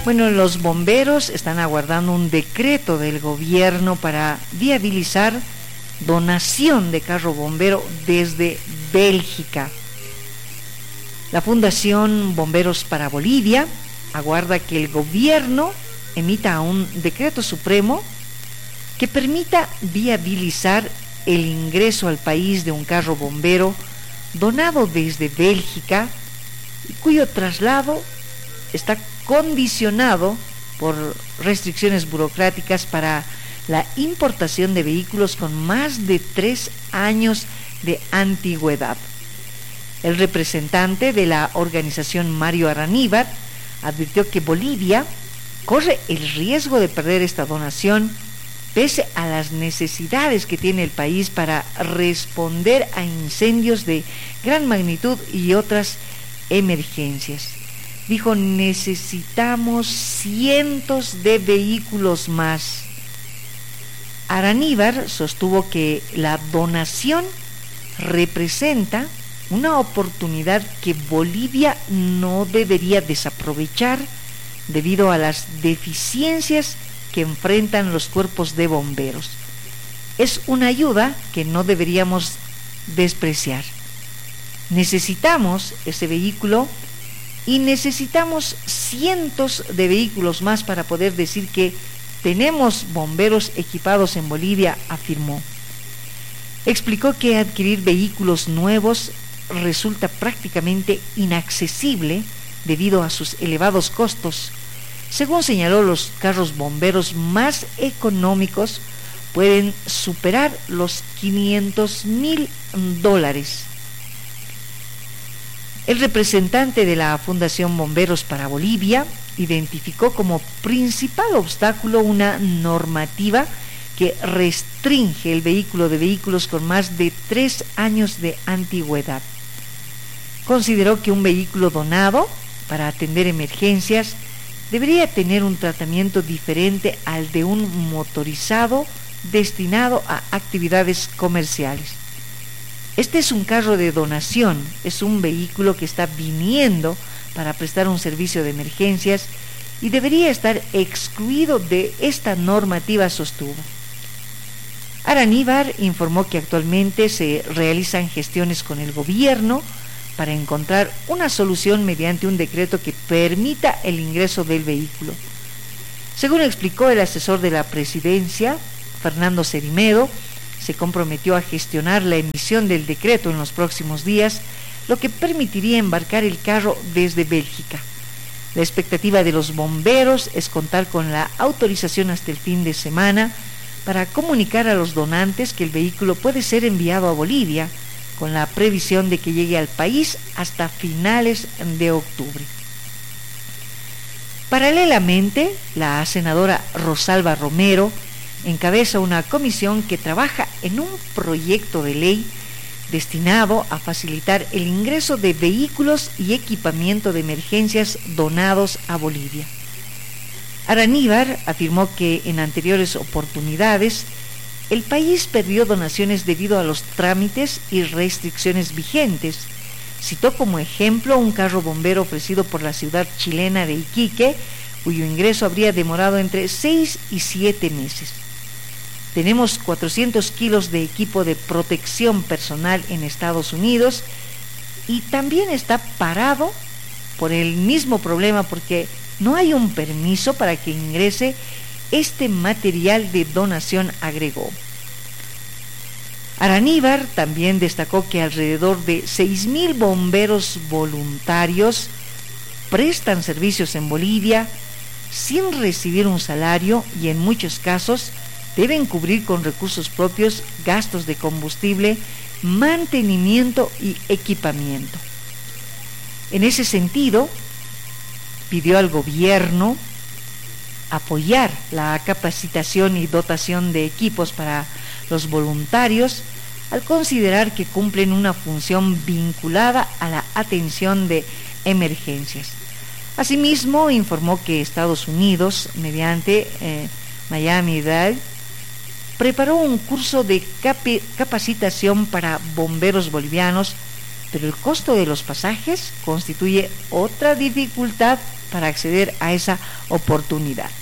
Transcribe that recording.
Bueno, los bomberos están aguardando un decreto del gobierno para viabilizar donación de carro bombero desde Bélgica. La Fundación Bomberos para Bolivia aguarda que el gobierno emita un decreto supremo que permita viabilizar el ingreso al país de un carro bombero donado desde Bélgica y cuyo traslado está condicionado por restricciones burocráticas para la importación de vehículos con más de 3 años de antigüedad. El representante de la organización, Mario Araníbar, advirtió que Bolivia corre el riesgo de perder esta donación pese a las necesidades que tiene el país para responder a incendios de gran magnitud y otras emergencias. Dijo: necesitamos cientos de vehículos más. Araníbar sostuvo que la donación representa una oportunidad que Bolivia no debería desaprovechar debido a las deficiencias que enfrentan los cuerpos de bomberos. Es una ayuda que no deberíamos despreciar. Necesitamos ese vehículo y necesitamos cientos de vehículos más para poder decir que tenemos bomberos equipados en Bolivia, afirmó. Explicó que adquirir vehículos nuevos resulta prácticamente inaccesible debido a sus elevados costos. Según señaló, los carros bomberos más económicos pueden superar los $500,000. El representante de la Fundación Bomberos para Bolivia identificó como principal obstáculo una normativa que restringe el vehículo de vehículos con más de 3 años de antigüedad. Consideró que un vehículo donado para atender emergencias debería tener un tratamiento diferente al de un motorizado destinado a actividades comerciales. Este es un carro de donación, es un vehículo que está viniendo para prestar un servicio de emergencias y debería estar excluido de esta normativa, sostuvo. Araníbar informó que actualmente se realizan gestiones con el gobierno para encontrar una solución mediante un decreto que permita el ingreso del vehículo. Según explicó el asesor de la presidencia, Fernando Cerimedo, se comprometió a gestionar la emisión del decreto en los próximos días, lo que permitiría embarcar el carro desde Bélgica. La expectativa de los bomberos es contar con la autorización hasta el fin de semana para comunicar a los donantes que el vehículo puede ser enviado a Bolivia, con la previsión de que llegue al país hasta finales de octubre. Paralelamente, la senadora Rosalba Romero encabeza una comisión que trabaja en un proyecto de ley destinado a facilitar el ingreso de vehículos y equipamiento de emergencias donados a Bolivia. Araníbar afirmó que en anteriores oportunidades el país perdió donaciones debido a los trámites y restricciones vigentes. Citó como ejemplo un carro bombero ofrecido por la ciudad chilena de Iquique, cuyo ingreso habría demorado entre 6 y 7 meses. Tenemos 400 kilos de equipo de protección personal en Estados Unidos y también está parado por el mismo problema porque no hay un permiso para que ingrese este material de donación, agregó. Araníbar también destacó que alrededor de 6,000 bomberos voluntarios prestan servicios en Bolivia sin recibir un salario y en muchos casos deben cubrir con recursos propios gastos de combustible, mantenimiento y equipamiento. En ese sentido, pidió al gobierno apoyar la capacitación y dotación de equipos para los voluntarios al considerar que cumplen una función vinculada a la atención de emergencias. Asimismo, informó que Estados Unidos, mediante Miami-Dade, preparó un curso de capacitación para bomberos bolivianos, pero el costo de los pasajes constituye otra dificultad para acceder a esa oportunidad.